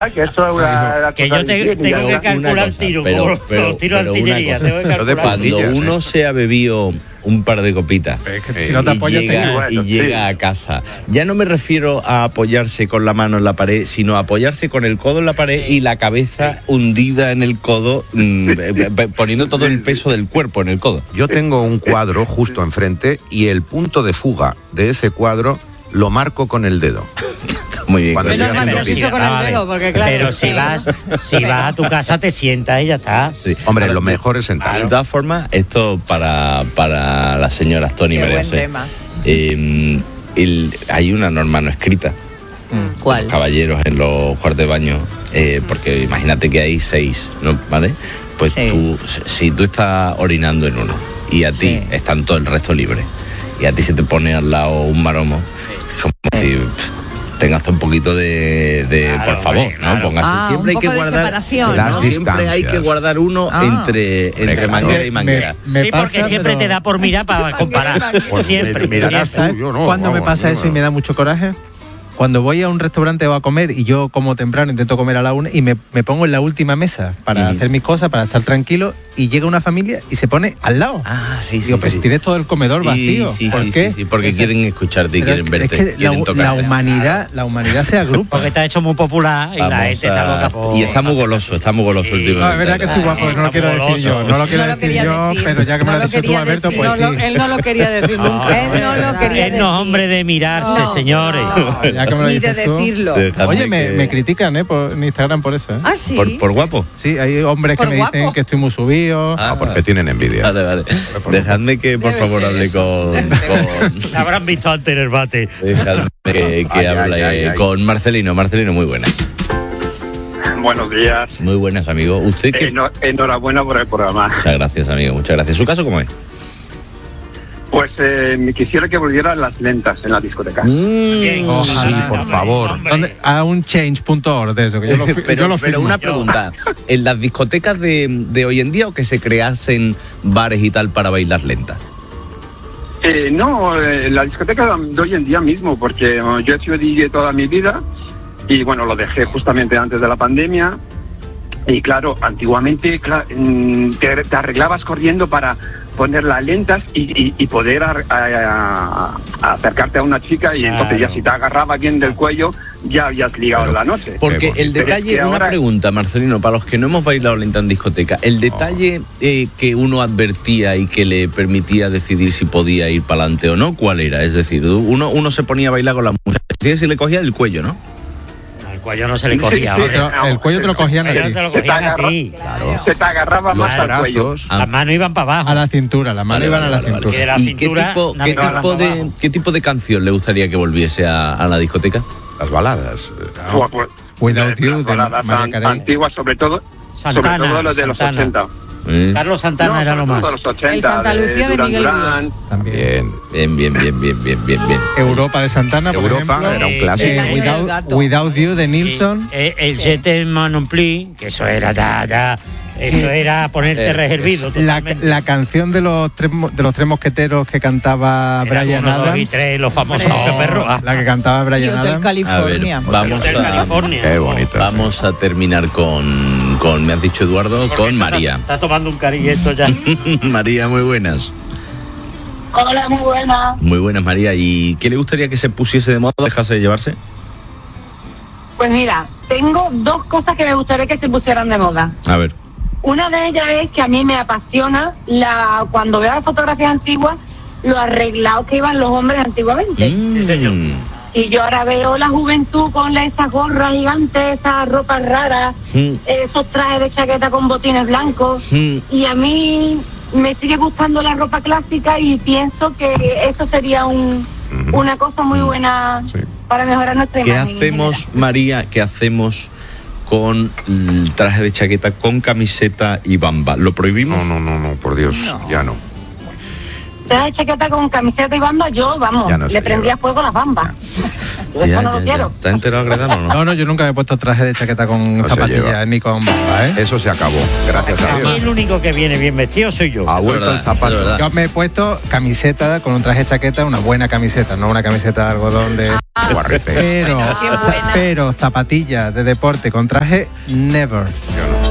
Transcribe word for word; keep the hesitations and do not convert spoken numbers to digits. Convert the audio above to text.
que eso es una, una que cosa yo te, difícil, tengo que ya. calcular cosa, tiro, pero- los pero- tiros de pero artillería. una Tengo que cosa. calcular. Cuando patillas, uno ¿eh? se ha bebido un par de copitas Es que Eh, si no te y apoyas, te llega, caes. Bueno, y llega sí. a casa, ya no me refiero a apoyarse con la mano en la pared, sino a apoyarse con el codo en la pared y la cabeza hundida en el codo, mm, eh, eh, poniendo todo el peso del cuerpo en el codo. Yo tengo un cuadro justo enfrente y el punto de fuga de ese cuadro lo marco con el dedo. Muy bien. Cuando Cuando Menos llegas mal a que la lo has dicho pilla. con Ah, el vale. dedo, porque claro. Pero si vas, si vas a tu casa te sientas y ya está. Sí. Hombre, Ahora, lo mejor es sentarse. De todas formas, esto para, para las señoras Tony Qué María buen José. tema. Eh, el- hay una norma no escrita. ¿Cuál? Los caballeros en los cuartos de baño, eh, porque imagínate que hay seis, ¿no? ¿Vale? Pues Sí. tú, si tú estás orinando en uno y a ti Sí. están todo el resto libre y a ti se te pone al lado un maromo, es como decir, pff, tengas un poquito de, de Claro, por favor, hombre, ¿no? claro. Póngase, Ah, siempre un hay que poco de guardar, separación, Las ¿no? ¿no? Siempre hay que distancias. guardar uno Ah. entre, entre claro. manguera y manguera. Me Sí, porque pasa, siempre pero- te da por mirar para comparar. Pues siempre. me- mirarás siempre. ¿Sabes Yo no, cuándo me vamos, pasa yo eso no. y me da mucho coraje? Cuando voy a un restaurante o a comer y yo como temprano, intento comer a la una y me, me pongo en la última mesa para Mm. hacer mis cosas, para estar tranquilo, y llega una familia y se pone al lado. Ah, sí, sí. Digo, pues sí. tienes todo el comedor Sí, vacío. sí, ¿Por sí, qué? sí, sí, porque Ese- quieren escucharte y Pero quieren es verte, que la, quieren la tocarte. humanidad, la humanidad se agrupa. Porque te ha hecho muy popular y la Vamos gente está a- loca por... Y está muy goloso, está muy goloso Sí. últimamente. No, es verdad que estoy guapo, no lo quiero decir yo. No lo quiero No lo decir quería yo, decir. pero ya que me No lo lo has dicho tú, quería Alberto, decir. pues No, sí. lo- él no lo quería decir nunca. Él no lo quería Él no es hombre de mirarse, No, señores. no. Ya que me lo Ni de dices tú. decirlo. Dejadme Oye, me, que- me critican, ¿eh? Por, en Instagram por eso, ¿eh? Ah, sí. ¿Por, por guapo? Sí, hay hombres que ¿Por me dicen guapo? que estoy muy subido. Ah, Ah, porque tienen envidia. Vale, vale. Dejadme que, por Debe favor, ser hable eso. con... con- Habrán visto antes en el bate. Dejadme que, que Ay, hable ay, ay, ay. con Marcelino. Marcelino, muy buenas. Buenos días. Muy buenas, amigo. ¿Usted qué...? Eno- enhorabuena por el programa. Muchas gracias, amigo. Muchas gracias. ¿Su caso cómo es? Pues eh, me quisiera que volvieran las lentas en la discoteca. Bien. Ojalá. Sí, por favor. Hombre. ¿Dónde? A un change punto org de eso, que yo lo, fi- pero yo lo pero firmo. una pregunta. ¿En las discotecas de, de hoy en día o que se creasen bares y tal para bailar lenta? Eh, no, eh, la discoteca de hoy en día mismo, porque eh, yo he sido D J toda mi vida y bueno, lo dejé justamente antes de la pandemia. Y claro, antiguamente cla- mm, te, te arreglabas corriendo para poner las lentas y, y- y poder ar- a- a- acercarte a una chica y entonces ya Claro. si te agarraba bien del cuello ya habías ligado Pero- la noche. Porque Qué bonito. el detalle, Pero es que una ahora- pregunta, Marcelino, para los que no hemos bailado lenta en discoteca, el detalle eh, que uno advertía y que le permitía decidir si podía ir para adelante o no, ¿cuál era? Es decir, uno, uno se ponía a bailar con la muchacha y se le cogía el cuello, ¿no? Al cuello no se le cogía. Sí, hombre. sí, Pero el cuello te lo cogían a El cuello ti. te lo Se te cogían a agarra- ti. Se te agarraba más Claro. al cuello. Brazos. Las manos iban para abajo. A la cintura, las manos Vale, iban vale, a la vale, vale. cintura. Y de la ¿Y qué cintura tipo, qué, navegaban tipo para de, abajo. qué tipo de canción le gustaría que volviese a, a la discoteca? Las baladas. Pues, pues, Without You, las de baladas María an- Carey. antiguas, sobre todo, Santana, sobre todo los de los Santana. ochenta. ¿Eh? Carlos Santana No, era sobre lo todo más. los ochenta, El Santa Lucía de Duran Miguel Duran. También. Bien. Bien, bien, bien, bien, bien, bien, bien. Europa de Santana, por Europa ejemplo. era un Eh, clásico. El año del Without, gato. Without You de Nilsson. Eh, el Jete Manompli, que eso era ya, ya, eso era ponerte Eh, reservido. La, totalmente. la canción de los tres mo- de los tres mosqueteros que cantaba Era Brian uno, dos y Adams. tres, los famosos Hombre. perros. Ah, La que cantaba Y Brian Hotel Adams. A ver, California. vamos Hotel a, California. Qué bonito. vamos a terminar con, con, me has dicho Eduardo, Porque con está- María. Está, tomando un cariño esto ya. María, muy buenas. Hola, muy buena. Muy buenas, María. ¿Y qué le gustaría que se pusiese de moda, dejase de llevarse? Pues mira, tengo dos cosas que me gustaría que se pusieran de moda. A ver. Una de ellas es que a mí me apasiona la cuando veo las fotografías antiguas, lo arreglados que iban los hombres antiguamente. Mm. señor. Y yo ahora veo la juventud con la- esas gorras gigantes, esas ropas raras, Mm. esos trajes de chaqueta con botines blancos. Mm. Y a mí me sigue gustando la ropa clásica y pienso que eso sería un, Ujú. una cosa muy buena Sí. para mejorar nuestra ¿Qué imagen. en hacemos, general. María, qué hacemos con el traje de chaqueta, con camiseta y bamba? ¿Lo prohibimos? No, no, no, no, por Dios, ya no. Traje de chaqueta con camiseta y bamba, yo, vamos, Ya no se le prendía lleva. fuego a las bambas. Yo Ya, eso no ya, lo ya. quiero. ¿Está enterado, Gretano, o no? No, no, yo nunca me he puesto traje de chaqueta con No se zapatillas lleva. ni con bamba, ¿eh? Eso se acabó, gracias a A mí Dios. el único que viene bien vestido soy yo. Ha vuelto verdad, el zapato. es verdad. Yo me he puesto camiseta con un traje de chaqueta, una buena camiseta, no una camiseta de algodón de Guarrepe. Pero, Pero sí es buena. pero zapatillas de deporte con traje, never. Yo no.